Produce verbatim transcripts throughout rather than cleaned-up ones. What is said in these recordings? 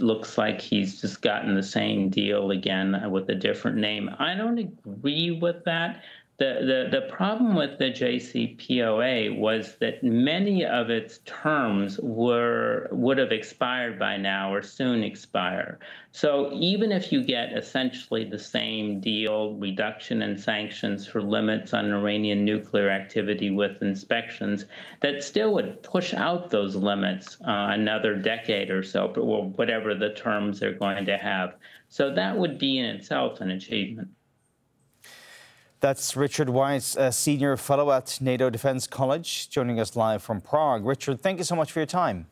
looks like he's just gotten the same deal again with a different name. I don't agree with that. The, the, the problem with the J C P O A was that many of its terms were would have expired by now or soon expire. So even if you get essentially the same deal, reduction in sanctions for limits on Iranian nuclear activity with inspections, that still would push out those limits uh, another decade or so, or whatever the terms they're going to have. So that would be in itself an achievement. That's Richard Weiss, a senior fellow at NATO Defense College, joining us live from Prague. Richard, thank you so much for your time.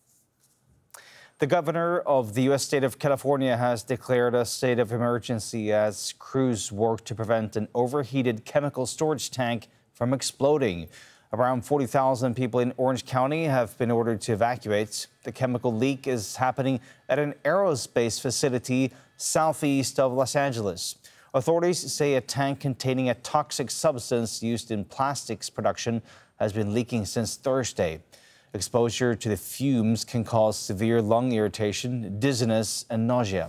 The governor of the U S state of California has declared a state of emergency as crews work to prevent an overheated chemical storage tank from exploding. Around forty thousand people in Orange County have been ordered to evacuate. The chemical leak is happening at an aerospace facility southeast of Los Angeles. Authorities say a tank containing a toxic substance used in plastics production has been leaking since Thursday. Exposure to the fumes can cause severe lung irritation, dizziness, and nausea.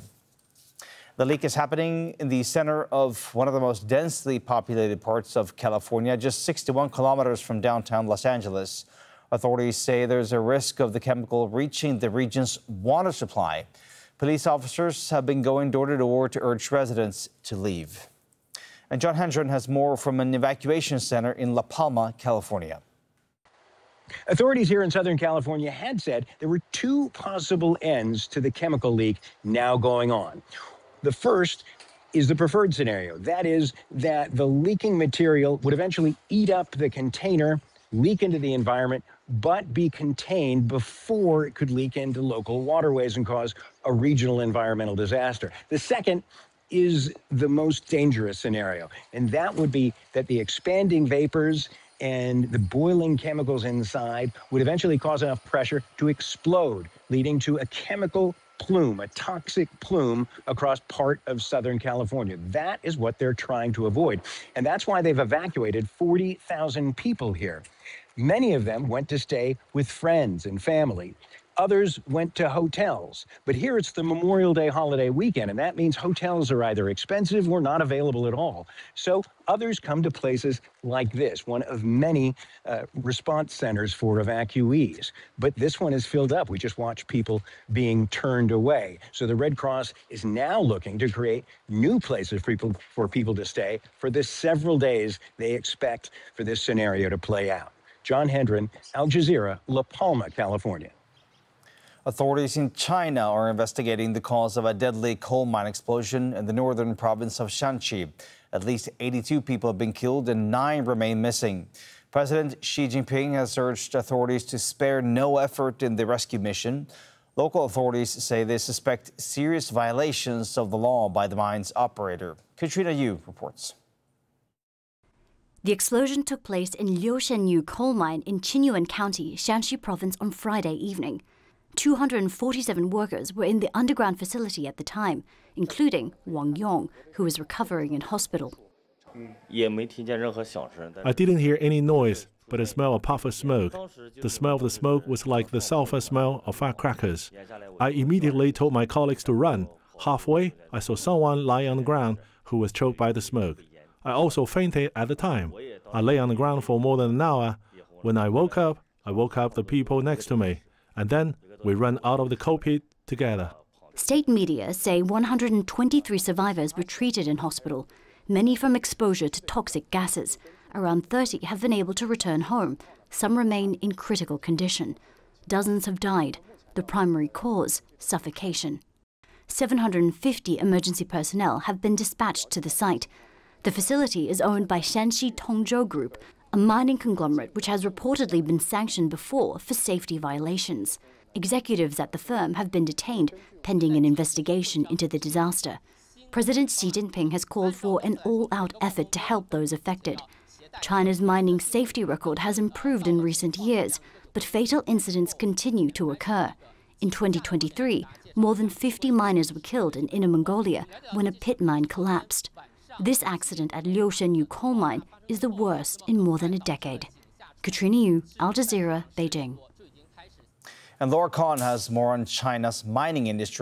The leak is happening in the center of one of the most densely populated parts of California, just sixty-one kilometers from downtown Los Angeles. Authorities say there's a risk of the chemical reaching the region's water supply. Police officers have been going door to door to urge residents to leave. And John Hendren has more from an evacuation center in La Palma, California. Authorities here in Southern California had said there were two possible ends to the chemical leak now going on. The first is the preferred scenario. That is that the leaking material would eventually eat up the container, leak into the environment, but be contained before it could leak into local waterways and cause a regional environmental disaster. The second is the most dangerous scenario, and that would be that the expanding vapors and the boiling chemicals inside would eventually cause enough pressure to explode, leading to a chemical plume, a toxic plume across part of Southern California. That is what they're trying to avoid. And that's why they've evacuated forty thousand people here. Many of them went to stay with friends and family. Others went to hotels. But here it's the Memorial Day holiday weekend, and that means hotels are either expensive or not available at all. So others come to places like this, one of many uh, response centers for evacuees. But this one is filled up. We just watch people being turned away. So the Red Cross is now looking to create new places for people, for people to stay for the several days they expect for this scenario to play out. John Hendren, Al Jazeera, La Palma, California. Authorities in China are investigating the cause of a deadly coal mine explosion in the northern province of Shanxi. At least eighty-two people have been killed and nine remain missing. President Xi Jinping has urged authorities to spare no effort in the rescue mission. Local authorities say they suspect serious violations of the law by the mine's operator. Katrina Yu reports. The explosion took place in Liushenyu coal mine in Qinyuan County, Shanxi province on Friday evening. two hundred forty-seven workers were in the underground facility at the time, including Wang Yong, who was recovering in hospital. I didn't hear any noise, but a smell of puff of smoke. The smell of the smoke was like the sulfur smell of firecrackers. I immediately told my colleagues to run. Halfway, I saw someone lying on the ground who was choked by the smoke. I also fainted at the time. I lay on the ground for more than an hour. When I woke up, I woke up the people next to me, and then we ran out of the coal pit together. State media say one hundred twenty-three survivors were treated in hospital, many from exposure to toxic gases. Around thirty have been able to return home. Some remain in critical condition. Dozens have died. The primary cause, suffocation. seven hundred fifty emergency personnel have been dispatched to the site. The facility is owned by Shanxi Tongzhou Group, a mining conglomerate which has reportedly been sanctioned before for safety violations. Executives at the firm have been detained pending an investigation into the disaster. President Xi Jinping has called for an all-out effort to help those affected. China's mining safety record has improved in recent years, but fatal incidents continue to occur. In twenty twenty-three, more than fifty miners were killed in Inner Mongolia when a pit mine collapsed. This accident at Liushenyu coal mine is the worst in more than a decade. Katrina Yu, Al Jazeera, Beijing. And Laura Khan has more on China's mining industry.